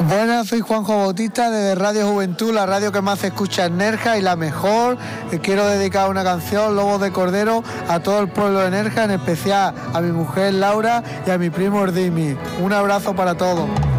Buenas, soy Juanjo Bautista desde Radio Juventud, la radio que más se escucha en Nerja y la mejor. Quiero dedicar una canción, Lobos de Cordero, a todo el pueblo de Nerja, en especial a mi mujer Laura y a mi primo Ordimi. Un abrazo para todos.